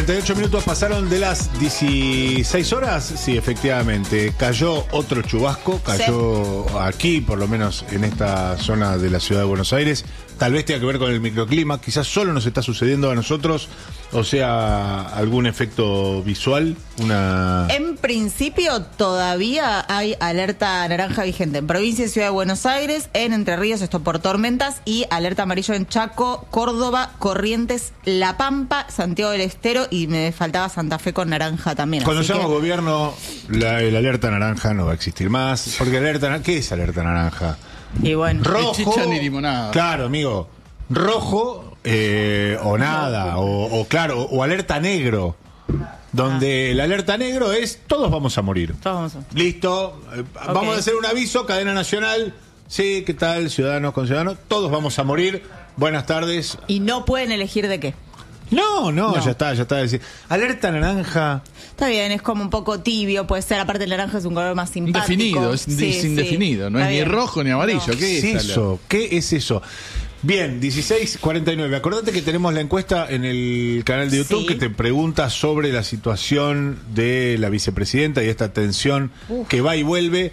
48 minutos pasaron de las 16 horas. Sí, efectivamente. Cayó otro chubasco. Cayó aquí, por lo menos en esta zona de la ciudad de Buenos Aires. Tal vez tenga que ver con el microclima. Quizás solo nos está sucediendo a nosotros. O sea, algún efecto visual. En principio, todavía hay alerta naranja vigente en provincia y ciudad de Buenos Aires, en Entre Ríos, esto por tormentas, y alerta amarillo en Chaco, Córdoba, Corrientes, La Pampa, Santiago del Estero, y me faltaba Santa Fe con naranja también. Cuando seamos gobierno, el alerta naranja no va a existir más. Porque ¿qué es alerta naranja? Y bueno, rojo, ni chicha ni limonada. Claro, amigo. Rojo o nada, o alerta negro. Donde el alerta negro es todos vamos a morir. Listo. Vamos a hacer un aviso, cadena nacional. Sí, ¿qué tal? Ciudadanos con ciudadanos. Todos vamos a morir. Buenas tardes. Y no pueden elegir de qué. No, ya está. Alerta naranja. Está bien, es como un poco tibio, puede ser. Aparte el naranja es un color más simpático. Indefinido, es indefinido. No es ni rojo ni amarillo. No. ¿Qué es eso? Bien, 16:49. Acordate que tenemos la encuesta en el canal de YouTube que te pregunta sobre la situación de la vicepresidenta y esta tensión que va y vuelve.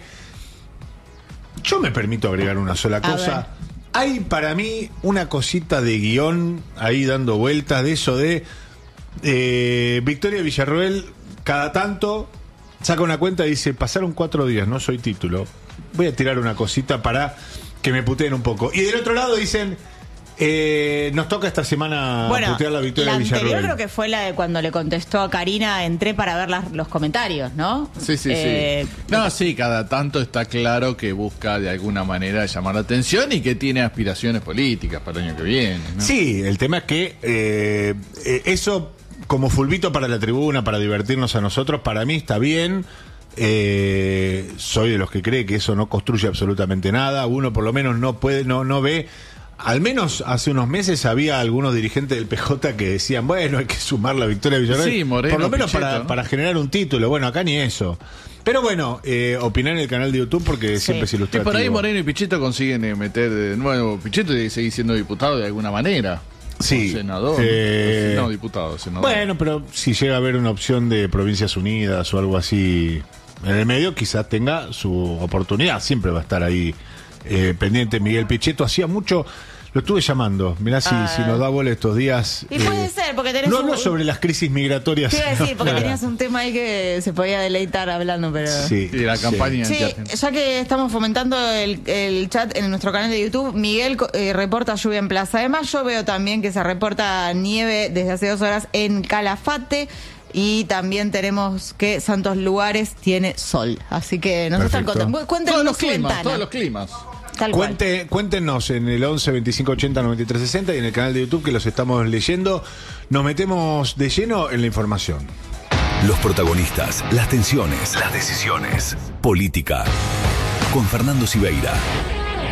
Yo me permito agregar una sola cosa. Hay para mí una cosita de guión ahí dando vueltas de eso de Victoria Villarroel cada tanto saca una cuenta y dice, pasaron 4 días, no soy título. Voy a tirar una cosita para que me puteen un poco. Y del otro lado dicen, nos toca esta semana putear la Victoria Villarroel. La anterior creo que fue la de cuando le contestó a Karina, entré para ver los comentarios, ¿no? Sí. No, sí, cada tanto está claro que busca de alguna manera llamar la atención y que tiene aspiraciones políticas para el año que viene, ¿no? Sí, el tema es que eso como fulbito para la tribuna, para divertirnos a nosotros, para mí está bien. Soy de los que cree que eso no construye absolutamente nada. Uno por lo menos no ve. Al menos hace unos meses había algunos dirigentes del PJ que decían, bueno, hay que sumar la Victoria Villarroel. Sí, Moreno, por lo menos Pichetto, para generar un título. Bueno, acá ni eso. Pero bueno, opinar en el canal de YouTube porque siempre es ilustrativo. Y por ahí Moreno y Pichetto consiguen meter de nuevo. Pichetto y seguir siendo diputado de alguna manera. Sí. Senador. No, diputado, senador. Bueno, pero si llega a haber una opción de Provincias Unidas o algo así en el medio, quizás tenga su oportunidad. Siempre va a estar ahí pendiente Miguel Pichetto. Hacía mucho, lo estuve llamando. Mirá si nos da bola estos días. Y puede ser, porque tenés no hablo sobre las crisis migratorias. Te iba a decir, porque tenías un tema ahí que se podía deleitar hablando, pero... Sí, y la campaña. Sí, ya que estamos fomentando el chat en nuestro canal de YouTube, Miguel reporta lluvia en Plaza de Mayo. Veo también que se reporta nieve desde hace 2 horas en Calafate. Y también tenemos que Santos Lugares tiene sol. Así que nos están contando. Cuéntenos todos los climas. Cuéntenos en el 11 25 80 93 60 y en el canal de YouTube que los estamos leyendo. Nos metemos de lleno en la información. Los protagonistas, las tensiones, las decisiones. Política. Con Fernando Siveira.